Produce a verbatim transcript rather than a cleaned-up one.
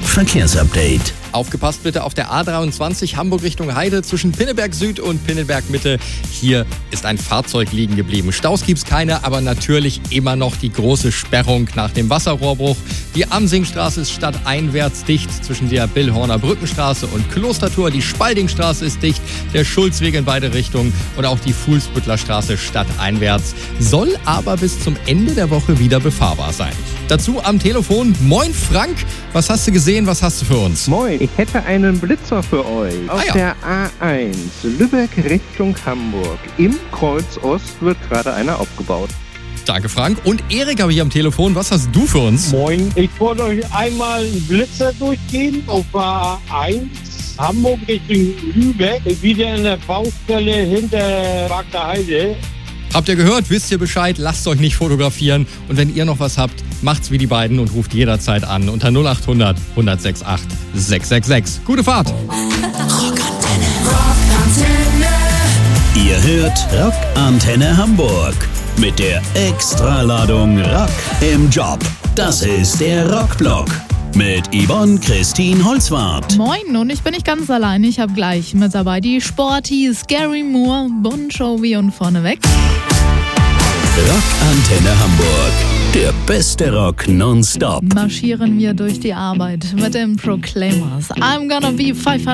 Verkehrsupdate. Aufgepasst bitte auf der A dreiundzwanzig Hamburg Richtung Heide zwischen Pinneberg Süd und Pinneberg Mitte. Hier ist ein Fahrzeug liegen geblieben. Staus gibt's keine, aber natürlich immer noch die große Sperrung nach dem Wasserrohrbruch. Die Amsingstraße ist stadteinwärts dicht zwischen der Billhorner Brückenstraße und Klostertor. Die Spaldingstraße ist dicht, der Schulzweg in beide Richtungen und auch die Fuhlsbüttler Straße stadteinwärts. Soll aber bis zum Ende der Woche wieder befahrbar sein. Dazu am Telefon, moin Frank, was hast du gesehen, was hast du für uns? Moin, ich hätte einen Blitzer für euch. Auf Ah ja. der A eins, Lübeck Richtung Hamburg. Im Kreuz Ost wird gerade einer aufgebaut. Danke Frank. Und Erik habe ich am Telefon, was hast du für uns? Moin, ich wollte euch einmal einen Blitzer durchgehen auf A eins, Hamburg Richtung Lübeck, wieder in der Baustelle hinter Wagner Heide. Habt ihr gehört? Wisst ihr Bescheid? Lasst euch nicht fotografieren. Und wenn ihr noch was habt, macht's wie die beiden und ruft jederzeit an unter null acht hundert, hundertsechsundachtzig, sechshundertsechsundsechzig. Gute Fahrt! Rockantenne. Rockantenne. Ihr hört Rockantenne Hamburg mit der Extraladung Rock im Job. Das ist der Rockblock mit Yvonne Christine Holzwarth. Moin, und ich bin nicht ganz allein. Ich habe gleich mit dabei die Sporties, Gary Moore, Bon Jovi und vorneweg Rockantenne Hamburg. Der beste Rock nonstop. marschieren wir durch die Arbeit mit den Proclaimers. I'm gonna be five hundred